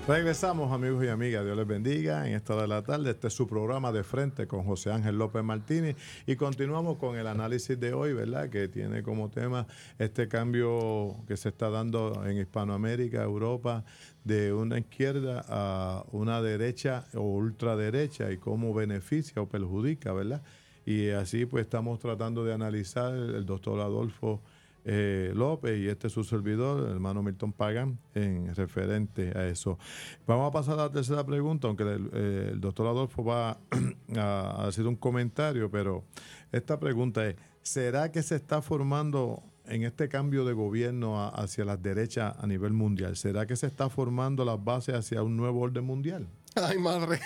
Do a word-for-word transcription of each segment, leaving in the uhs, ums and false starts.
Regresamos, amigos y amigas. Dios les bendiga. En esta hora de la tarde, este es su programa De Frente con José Ángel López Martínez. Y continuamos con el análisis de hoy, ¿verdad? Que tiene como tema este cambio que se está dando en Hispanoamérica, Europa, de una izquierda a una derecha o ultraderecha y cómo beneficia o perjudica, ¿verdad? Y así pues estamos tratando de analizar el doctor Adolfo Eh, López y este es su servidor, el hermano Milton Pagan, en referente a eso. Vamos a pasar a la tercera pregunta, aunque el, eh, el doctor Adolfo va a, a hacer un comentario, pero esta pregunta es, ¿será que se está formando en este cambio de gobierno a, hacia las derechas a nivel mundial? ¿Será que se está formando las bases hacia un nuevo orden mundial? Ay, madre.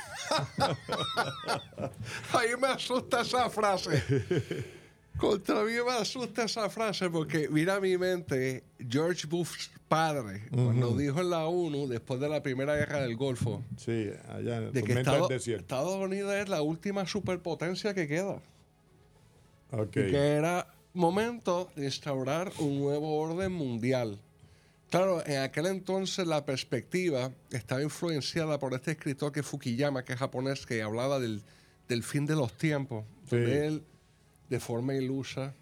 Ahí me asusta esa frase. Contra mí me asusta esa frase porque mira mi mente, George Bush padre, uh-huh. cuando dijo en la ONU, después de la Primera Guerra del Golfo, sí, allá en de que Estados, Estados Unidos es la última superpotencia que queda. Okay. Y que era momento de instaurar un nuevo orden mundial. Claro, en aquel entonces la perspectiva estaba influenciada por este escritor que es Fukuyama, que es japonés, que hablaba del, del fin de los tiempos, sí. donde él, de forma ilusa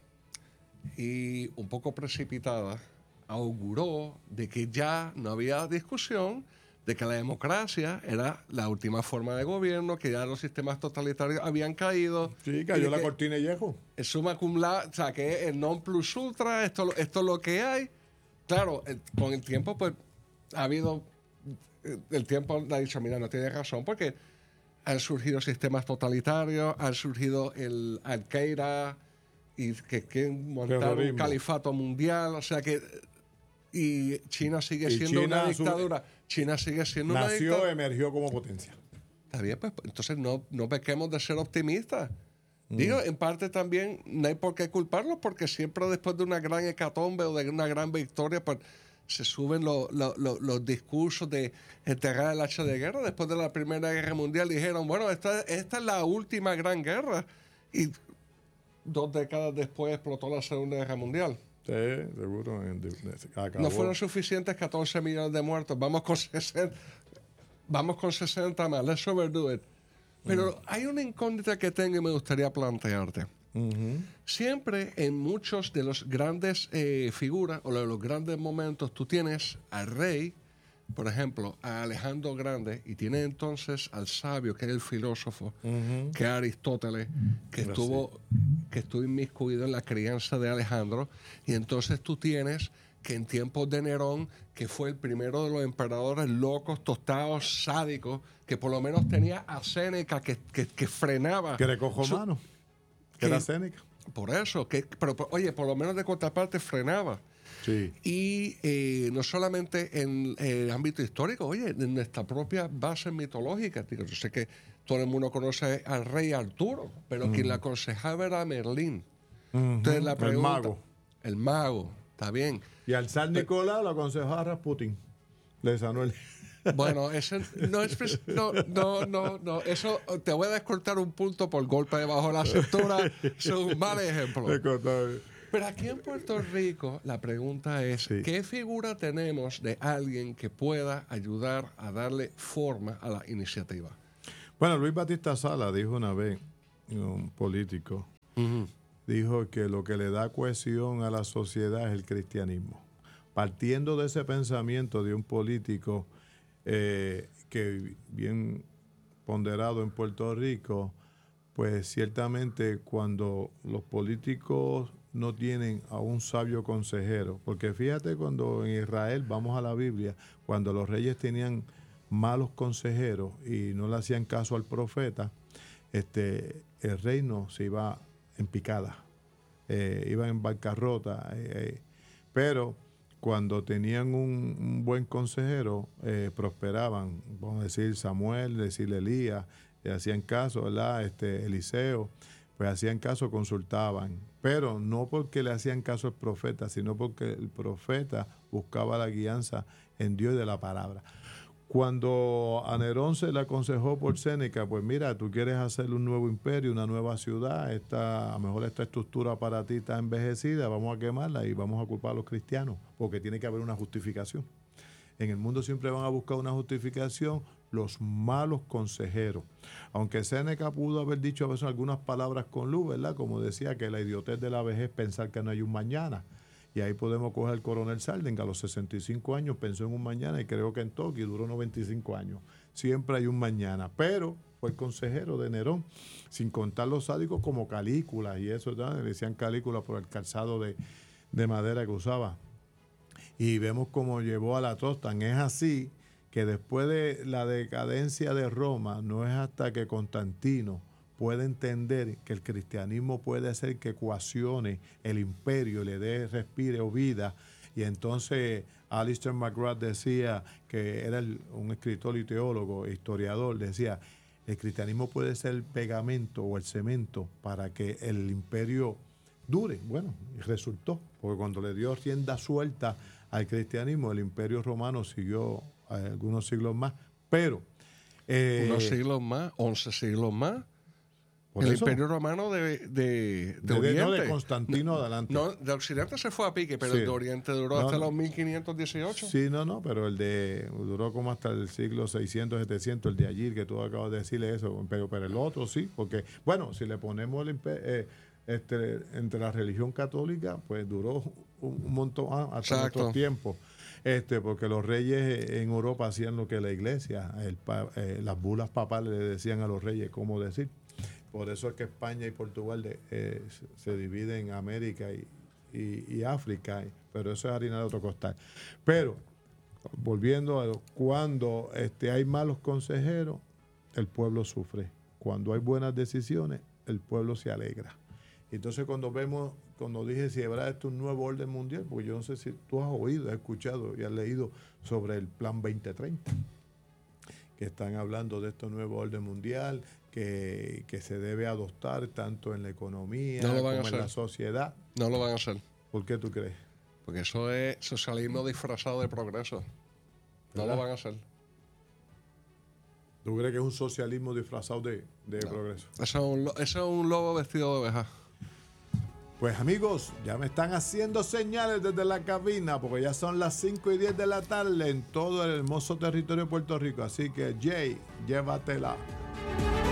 y un poco precipitada, auguró de que ya no había discusión, de que la democracia era la última forma de gobierno, que ya los sistemas totalitarios habían caído. Sí, cayó la cortina de hierro. El summa cum laude, o sea, que el non plus ultra, esto, esto es lo que hay. Claro, el, con el tiempo, pues, ha habido... El tiempo ha dicho, mira, no tiene razón, porque han surgido sistemas totalitarios, han surgido el Al-Qaeda y que quieren montar un califato mundial, o sea que y China sigue siendo China una dictadura. Su, China sigue siendo nació, una dictadura. Nació, emergió como potencia. Está bien, pues entonces no, no pequemos de ser optimistas. Mm. Digo, en parte también no hay por qué culparlos porque siempre después de una gran hecatombe o de una gran victoria, pues se suben lo, lo, lo, los discursos de enterrar el hacha de guerra. Después de la Primera Guerra Mundial dijeron, bueno, esta, esta es la última gran guerra. Y dos décadas después explotó la Segunda Guerra Mundial. Sí, seguro. Acabó. No fueron suficientes catorce millones de muertos. Vamos con sesenta, vamos con sesenta más. Let's overdo it. Pero mm. hay una incógnita que tengo y me gustaría plantearte. Uh-huh. Siempre en muchos de los grandes eh, figuras o de los grandes momentos tú tienes al rey, por ejemplo, a Alejandro Grande, y tienes entonces al sabio, que es el filósofo, uh-huh. que es Aristóteles, que estuvo, que estuvo inmiscuido en la crianza de Alejandro, y entonces tú tienes que en tiempos de Nerón, que fue el primero de los emperadores locos, tostados, sádicos, que por lo menos tenía a Séneca que, que, que frenaba. Greco-romano. Que era Séneca. Por eso, que, pero, pero oye, por lo menos de contraparte frenaba. Sí. Y eh, no solamente en el ámbito histórico, oye, en nuestra propia base mitológica. Digo, yo sé que todo el mundo conoce al rey Arturo, pero uh-huh. quien le aconsejaba era Merlín. Uh-huh. Entonces la pregunta, el mago. El mago, está bien. Y al zar Nicolás lo aconsejaba a Rasputín. Le sanó el... Bueno, ese no es no, no, no, no, eso te voy a descortar un punto por golpe debajo de la cintura. Es un mal ejemplo. Pero aquí en Puerto Rico la pregunta es, sí. ¿qué figura tenemos de alguien que pueda ayudar a darle forma a la iniciativa? Bueno, Luis Batista Sala dijo una vez, un político, uh-huh. dijo que lo que le da cohesión a la sociedad es el cristianismo. Partiendo de ese pensamiento de un político Eh, que bien ponderado en Puerto Rico, pues ciertamente cuando los políticos no tienen a un sabio consejero, porque fíjate cuando en Israel, vamos a la Biblia, cuando los reyes tenían malos consejeros y no le hacían caso al profeta, este, el reino se iba en picada, eh, iba en bancarrota, eh, eh, pero cuando tenían un, un buen consejero, eh, prosperaban. Vamos a decir Samuel, decir Elías, le hacían caso, ¿verdad? Este, Eliseo, pues hacían caso, consultaban. Pero no porque le hacían caso al profeta, sino porque el profeta buscaba la guianza en Dios y de la palabra. Cuando a Nerón se le aconsejó por Séneca, pues mira, tú quieres hacer un nuevo imperio, una nueva ciudad, esta, a lo mejor esta estructura para ti está envejecida, vamos a quemarla y vamos a culpar a los cristianos, porque tiene que haber una justificación. En el mundo siempre van a buscar una justificación los malos consejeros. Aunque Séneca pudo haber dicho a veces algunas palabras con luz, ¿verdad? Como decía, que la idiotez de la vejez es pensar que no hay un mañana. Y ahí podemos coger al coronel Sarden, que a los sesenta y cinco años pensó en un mañana y creo que en Tokio duró noventa y cinco años. Siempre hay un mañana. Pero fue el consejero de Nerón, sin contar los sádicos como Calígula y eso, ¿verdad? Le decían Calígula por el calzado de, de madera que usaba. Y vemos cómo llevó a la tos. Tan es así que después de la decadencia de Roma, no es hasta que Constantino puede entender que el cristianismo puede hacer que coaccione el imperio, le dé respiro o vida. Y entonces Alistair McGrath decía, que era el, un escritor y teólogo, historiador, decía, el cristianismo puede ser el pegamento o el cemento para que el imperio dure. Bueno, y resultó, porque cuando le dio rienda suelta al cristianismo, el imperio romano siguió algunos siglos más, pero... Eh, unos siglos más, once siglos más. El eso, imperio romano de, de, de, de Oriente. No, de Constantino no, adelante. No, de Occidente se fue a pique, pero sí. El de Oriente duró no, hasta no. los mil quinientos dieciocho. Sí, no, no, pero el de... duró como hasta el siglo seiscientos, setecientos, el de allí, que tú acabas de decirle eso, pero, pero el otro sí, porque, bueno, si le ponemos el eh, este, entre la religión católica, pues duró un, un montón ah, hasta Exacto. nuestros tiempos. Este, porque los reyes en Europa hacían lo que la iglesia, el, eh, las bulas papales le decían a los reyes cómo decir. Por eso es que España y Portugal de, eh, se dividen en América y, y, y África, pero eso es harina de otro costal. Pero, volviendo a cuando este, hay malos consejeros, el pueblo sufre. Cuando hay buenas decisiones, el pueblo se alegra. Entonces, cuando vemos, cuando dije si habrá esto un nuevo orden mundial, porque yo no sé si tú has oído, has escuchado y has leído sobre el Plan veinte treinta, que están hablando de este nuevo orden mundial, que, que se debe adoptar tanto en la economía no como en la sociedad. No lo van a hacer. ¿Por qué tú crees? Porque eso es socialismo disfrazado de progreso. No ¿verdad? Lo van a hacer. ¿Tú crees que es un socialismo disfrazado de, de no. progreso? Eso es, un, eso es un lobo vestido de oveja. Pues amigos, ya me están haciendo señales desde la cabina porque ya son las cinco y diez de la tarde en todo el hermoso territorio de Puerto Rico. Así que Jay, llévatela.